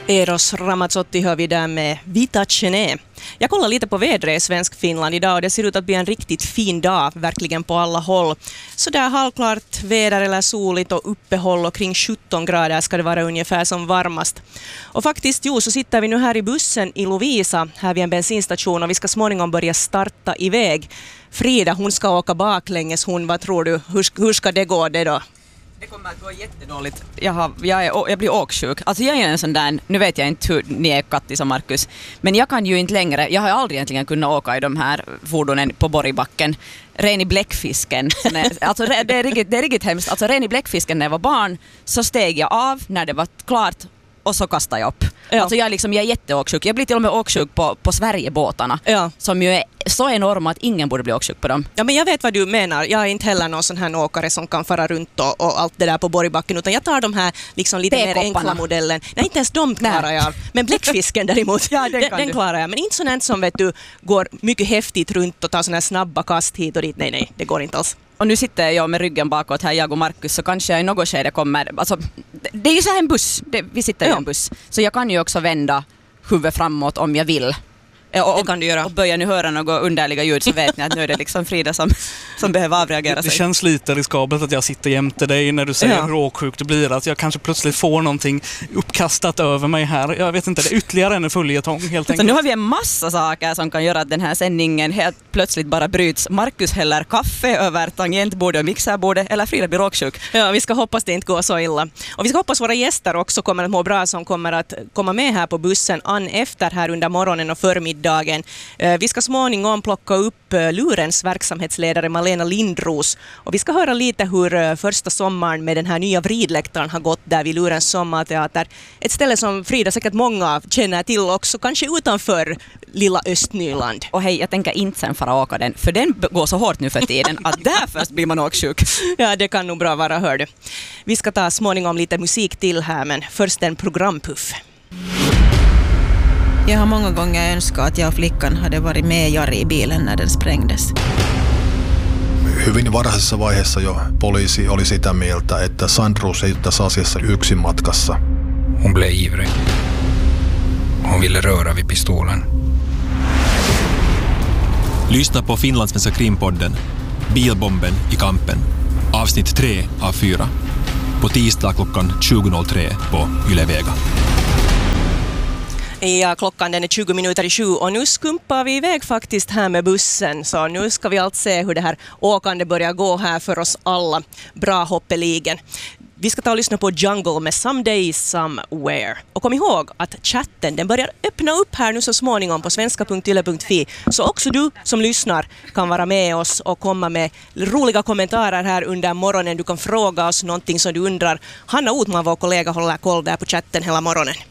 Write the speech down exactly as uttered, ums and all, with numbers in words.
Eros Ramazzotti hör vi där med Vita Cene. Jag kollar lite på vädret i svensk Finland idag och det ser ut att bli en riktigt fin dag, verkligen på alla håll. Så där halvklart väder eller soligt och uppehåll och kring sjutton grader ska det vara ungefär som varmast. Och faktiskt, jo, så sitter vi nu här i bussen i Lovisa, här vid en bensinstation, och vi ska småningom börja starta iväg. Frida, hon ska åka baklänges, hon, vad tror du, hur, hur ska det gå det då? Det kommer att gå jättedåligt. Jag, har, jag, är, jag blir åksjuk. Alltså jag är en sån där, nu vet jag inte hur ni är, Kattis och Markus, men jag kan ju inte längre, jag har aldrig egentligen kunnat åka i de här fordonen på Borgbacken. Ren i bläckfisken. Alltså det är riktigt, det är riktigt hemskt. Alltså ren i bläckfisken när jag var barn så steg jag av när det var klart och så kastade jag upp. Ja. Alltså jag, är liksom, jag är jätteåksjuk. Jag blir till och med åksjuk på, på Sverigebåtarna. Ja. Som ju är så enorma att ingen borde bli åksjuk på dem. Ja, men jag vet vad du menar. Jag är inte heller någon sån här åkare som kan fara runt och, och allt det där på Borgbacken, utan jag tar de här liksom lite mer enkla modellen. Nej, inte ens de klarar jag. Men bläckfisken däremot, ja, den, den, den klarar jag. Men inte sånt som vet du går mycket häftigt runt och tar såna här snabba kast hit och dit. Nej, nej, det går inte alls. Och nu sitter jag med ryggen bakåt här, jag och Markus, så kanske jag i något skede kommer, alltså det är ju så här en buss, det, vi sitter ja. i en buss, så jag kan ju också vända huvudet framåt om jag vill. Och, det kan du göra. Och börjar ni höra något underliga ljud så vet ni att nu är det liksom Frida som, som behöver avreagera det, sig. Det känns lite riskabelt att jag sitter jämte dig när du säger ja. hur åksjuk det blir, att jag kanske plötsligt får någonting uppkastat över mig här. Jag vet inte, det är ytterligare en följetong helt enkelt. Så nu har vi en massa saker som kan göra att den här sändningen helt plötsligt bara bryts. Markus häller kaffe över tangentbordet och mixerbordet, eller Frida blir åksjuk. Ja, vi ska hoppas det inte går så illa. Och vi ska hoppas våra gäster också kommer att må bra, som kommer att komma med här på bussen an efter här under morgonen och förmiddagen. Dagen. Vi ska småningom plocka upp Lurens verksamhetsledare Malena Lindros och vi ska höra lite hur första sommaren med den här nya vridläktaren har gått där vid Lurens sommarteater. Ett ställe som Frida säkert många känner till också, kanske utanför lilla Östnyland. Och hej, jag tänker inte sen fara åka den, för den går så hårt nu för tiden att där först blir man åksjuk. Ja, det kan nog bra vara, hör du. Vi ska ta småningom lite musik till här, men först en programpuff. Jag har många gånger önskat att jag och flickan hade varit med Jari i bilen när den sprängdes. Hyvin varhaisessa vaiheessa jo poliisi oli sitä mieltä, että Sandros ei tässä asiassa yksin matkassa. Hon blev ivrig. Hon ville röra vid pistolen. Lyssna på Finlandssvenska krimpodden Bilbomben i kampen. Avsnitt tre av fyra. På tisdag klockan tjugo noll tre på Yle Vega. Ja, klockan den är tjugo minuter i sju och nu skumpar vi iväg faktiskt här med bussen. Så nu ska vi allt se hur det här åkande börjar gå här för oss alla. Bra hoppeligen. Vi ska ta och lyssna på Jungle med Someday Somewhere. Och kom ihåg att chatten den börjar öppna upp här nu så småningom på svenska punkt yle punkt fi. Så också du som lyssnar kan vara med oss och komma med roliga kommentarer här under morgonen. Du kan fråga oss någonting som du undrar. Hanna Otman, vår kollega, håller koll där på chatten hela morgonen.